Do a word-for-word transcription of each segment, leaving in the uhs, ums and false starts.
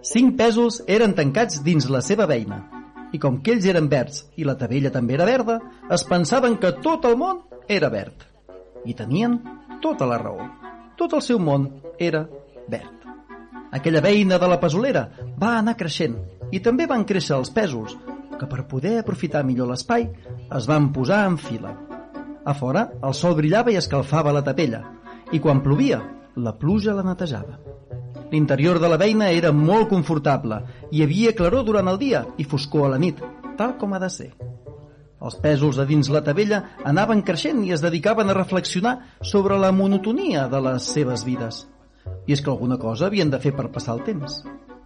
Cinc pèsols eren tancats dins la seva beina, i com que ells eren verds i la tavella també era verda, es pensaven que tot el món era verd. I tenien tota la raó. Tot el seu món era verd. Aquella beina de la pesolera va anar creixent, i també van créixer els pèsols, que per poder aprofitar millor l'espai es van posar en fila. A fora, el sol brillava i escalfava la tavella, i quan plovia, la pluja la netejava. L'interior de la beina era molt confortable, hi havia claror durant el dia i foscor a la nit, tal com ha de ser. Els pèsols de dins la tavella anaven creixent i es dedicaven a reflexionar sobre la monotonia de les seves vides. I és que alguna cosa havien de fer per passar el temps.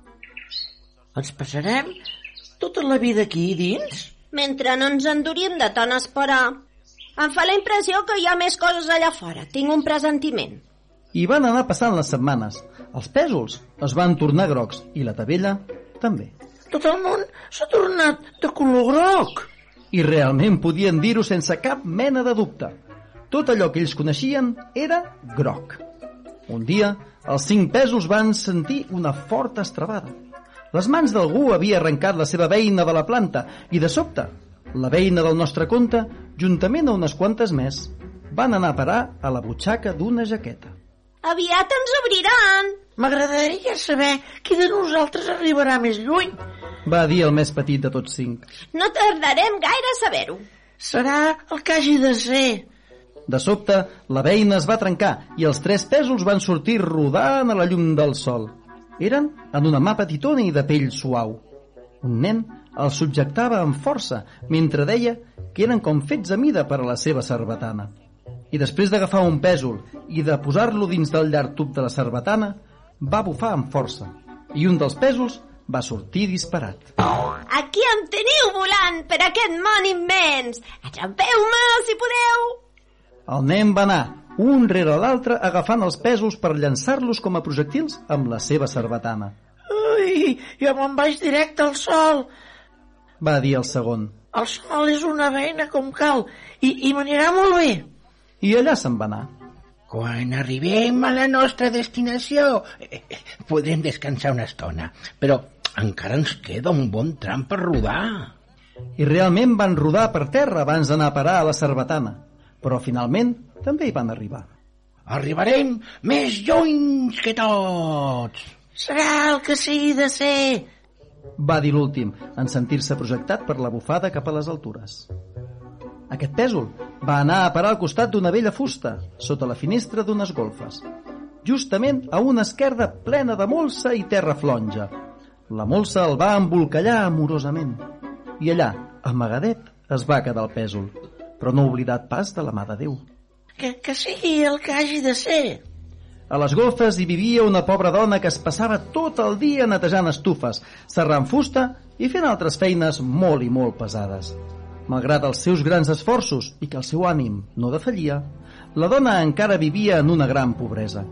Ens passarem tota la vida aquí dins? Mentre no ens endurim de tant esperar. Em fa la impressió que hi ha més coses allà fora. Tinc un pressentiment. I van anar passant les setmanes. Els pèsols es van tornar grocs i la tavella també. Tot el món s'ha tornat de color groc. I realment podien dir-ho sense cap mena de dubte. Tot allò que ells coneixien era groc. Un dia, els cinc pèsols van sentir una forta estrabada. Les mans d'algú havia arrencat la seva beina de la planta i, de sobte, la beina del nostre conte, juntament a unes quantes més, van anar a parar a la butxaca d'una jaqueta. Aviat ens obriran. M'agradaria saber qui de nosaltres arribarà més lluny, va dir el més petit de tots cinc. No tardarem gaire a saber-ho. Serà el que hagi de ser. De sobte, la beina es va trencar i els tres pèsols van sortir rodant a la llum del sol. Eren en una mà petitona i de pell suau. Un nen els subjectava amb força mentre deia que eren com fets a mida per a la seva sarbatana. I després d'agafar un pèsol i de posar-lo dins del llarg tub de la sarbatana, va bufar amb força i un dels pèsols va sortir disparat. Aquí em teniu volant per aquest món immens. Atrapeu-me si podeu. El nen va anar un rere l'altre agafant els pèsols per llançar-los com a projectils amb la seva sarbatana. Ui, jo me'n vaig directe al sol, va dir el segon. El sol és una beina com cal i, i m'anirà molt bé. I allà se'n va anar. Quan arribem a la nostra destinació eh, podrem descansar una estona, però encara ens queda un bon tram per rodar. I realment van rodar per terra abans d'anar a parar a la sarbatana, però finalment també hi van arribar. Arribarem més lluny que tots. Serà el que sigui de ser, va dir l'últim, en sentir-se projectat per la bufada cap a les altures. Aquest pèsol va anar a parar al costat d'una vella fusta, sota la finestra d'unes golfes, justament a una esquerda plena de molsa i terra flonja. La molsa el va embolcallar amorosament, i allà, amagadet, es va quedar el pèsol, però no oblidat pas de la mà de Déu. Que, que sigui el que hagi de ser. A les golfes hi vivia una pobra dona que es passava tot el dia netejant estufes, serrant fusta i fent altres feines molt i molt pesades. Malgrat els seus grans esforços i que el seu ànim no defallia, la dona encara vivia en una gran pobresa.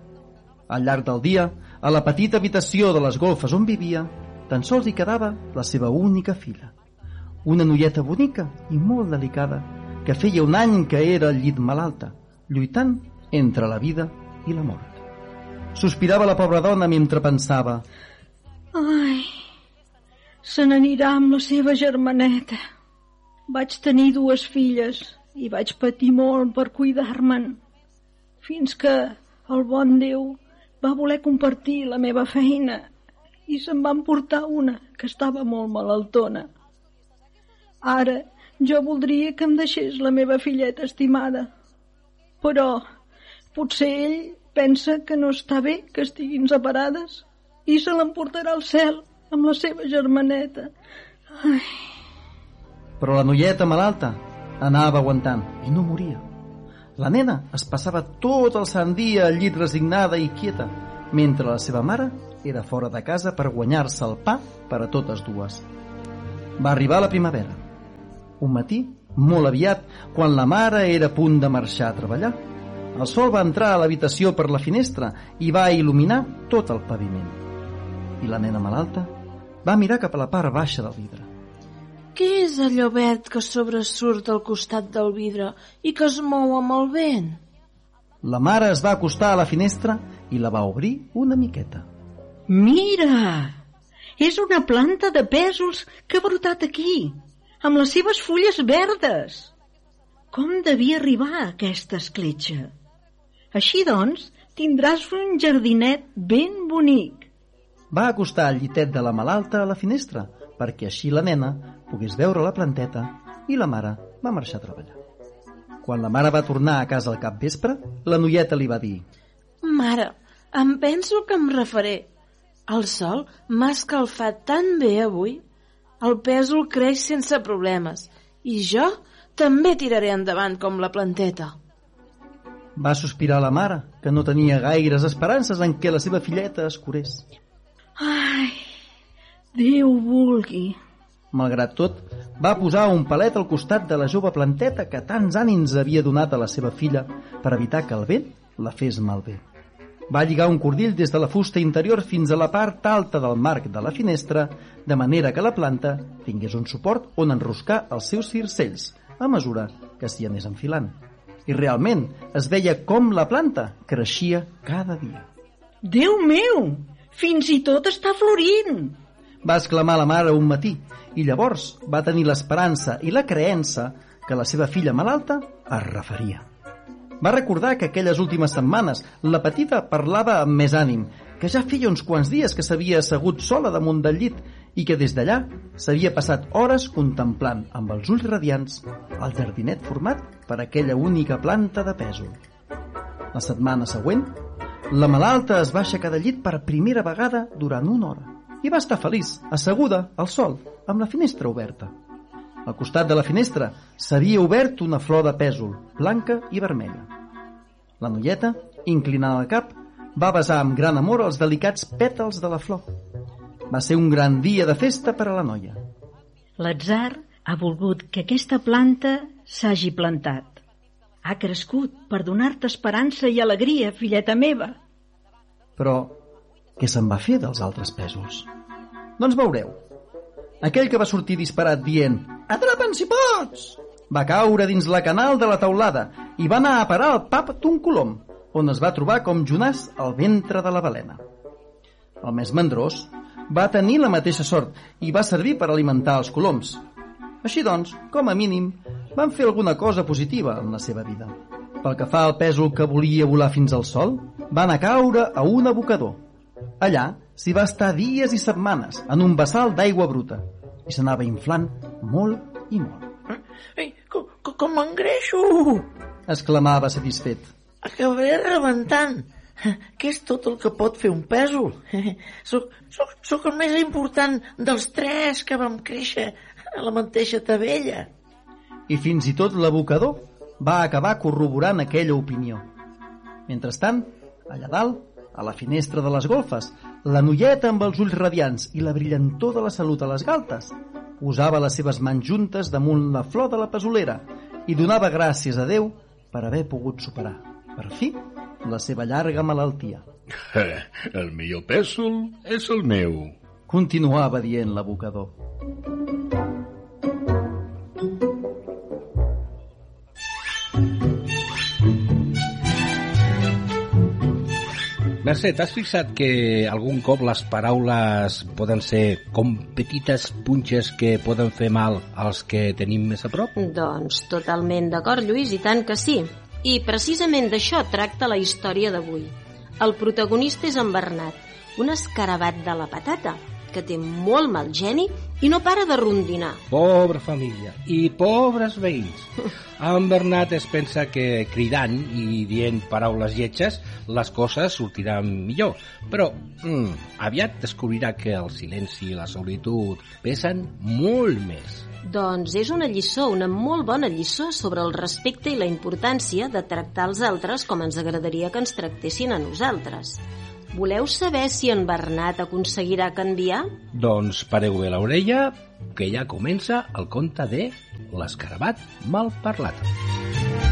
Al llarg del dia, a la petita habitació de les golfes on vivia, tan sols hi quedava la seva única filla, una noieta bonica i molt delicada, que feia un any que era al llit malalta, lluitant entre la vida i la mort. Sospirava la pobra dona mentre pensava: ai, se n'anirà amb la seva germaneta. Vaig tenir dues filles i vaig patir molt per cuidar-me'n, fins que el bon Déu va voler compartir la meva feina i se'n van portar una que estava molt malaltona. Ara jo voldria que em deixés la meva filleta estimada, però potser ell pensa que no està bé que estiguin separades i se l'emportarà al cel amb la seva germaneta. Ai... Però la noieta malalta anava aguantant i no moria. La nena es passava tot el sant dia al llit resignada i quieta, mentre la seva mare era fora de casa per guanyar-se el pa per a totes dues. Va arribar la primavera. Un matí, molt aviat, quan la mare era a punt de marxar a treballar, el sol va entrar a l'habitació per la finestra i va il·luminar tot el paviment. I la nena malalta va mirar cap a la part baixa del vidre. Què és allò verd que sobresurt al costat del vidre i que es mou amb el vent? La mare es va acostar a la finestra i la va obrir una miqueta. Mira, És una planta de pèsols que ha brotat aquí, amb les seves fulles verdes. Com devia arribar a aquesta escletxa? Així doncs, tindràs un jardinet ben bonic. Va acostar el llitet de la malalta a la finestra, perquè així la nena pogués veure la planteta, i la mare va marxar a treballar. Quan la mare va tornar a casa al capvespre, la noieta li va dir: Mare, em penso que em refaré. El sol m'ha escalfat tan bé avui. El pèsol creix sense problemes i jo també tiraré endavant com la planteta. Va sospirar la mare, que no tenia gaires esperances en què la seva filleta es curés. Ai, Déu vulgui. Malgrat tot, va posar un palet al costat de la jove planteta que tants ànims havia donat a la seva filla per evitar que el vent la fes malbé. Va lligar un cordill des de la fusta interior fins a la part alta del marc de la finestra, de manera que la planta tingués un suport on enroscar els seus circells a mesura que s'hi anés enfilant. I realment es veia com la planta creixia cada dia. Déu meu, fins i tot està florint! Va exclamar la mare un matí, i llavors va tenir l'esperança i la creença que la seva filla malalta es refaria. Va recordar que aquelles últimes setmanes la petita parlava amb més ànim, que ja feia uns quants dies que s'havia assegut sola damunt del llit i que des d'allà s'havia passat hores contemplant amb els ulls radiants el jardinet format per aquella única planta de pèsol. La setmana següent, la malalta es va aixecar del llit per primera vegada durant una hora i va estar feliç, asseguda al sol, amb la finestra oberta. Al costat de la finestra s'havia obert una flor de pèsol, blanca i vermella. La noieta, inclinant el cap, va besar amb gran amor els delicats pètals de la flor. Va ser un gran dia de festa per a la noia. L'atzar ha volgut que aquesta planta s'hagi plantat. Ha crescut per donar-te esperança i alegria, filleta meva. Però què se'n va fer dels altres pèsols? Doncs veureu. Aquell que va sortir disparat dient «Atrapa'ns si pots!» va caure dins la canal de la teulada i va anar a parar al pap d'un colom, on es va trobar com Jonàs al ventre de la balena. El més mandrós va tenir la mateixa sort i va servir per alimentar els coloms. Així doncs, com a mínim, van fer alguna cosa positiva en la seva vida. Pel que fa al pèsol que volia volar fins al sol, va anar a caure a un abocador. Allà s'hi va estar dies i setmanes en un vessal d'aigua bruta i s'anava inflant molt i molt. Ai, com, com m'engreixo! Exclamava satisfet. Acabaré rebentant. Què és tot el que pot fer un pèsol? Soc, soc, soc el més important dels tres que vam créixer a la mateixa tavella. I fins i tot l'abocador va acabar corroborant aquella opinió. Mentrestant, allà dalt, a la finestra de les golfes, la noieta amb els ulls radiants i la brillantor de la salut a les galtes posava les seves mans juntes damunt la flor de la pesolera i donava gràcies a Déu per haver pogut superar, per fi, la seva llarga malaltia. El millor pèsol és el meu, continuava dient l'abocador. Mercè, t'has fixat que algun cop les paraules poden ser com petites punxes que poden fer mal als que tenim més a prop? Doncs totalment d'acord, Lluís, i tant que sí. I precisament d'això tracta la història d'avui. El protagonista és en Bernat, un escarabat de la patata, que té molt mal geni i no para de rondinar. Pobra família i pobres veïns. En Bernat es pensa que cridant i dient paraules lletges les coses sortiran millor, però mm, aviat descobrirà que el silenci i la solitud pesen molt més. Doncs és una lliçó, una molt bona lliçó sobre el respecte i la importància de tractar els altres com ens agradaria que ens tractessin a nosaltres. Voleu saber si en Bernat aconseguirà canviar? Doncs pareu bé l'orella, que ja comença el conte de l'escarabat mal parlat.